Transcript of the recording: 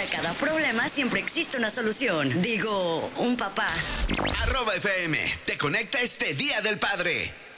Para cada problema siempre existe una solución. Digo, un papá. @FM te conecta este Día del Padre.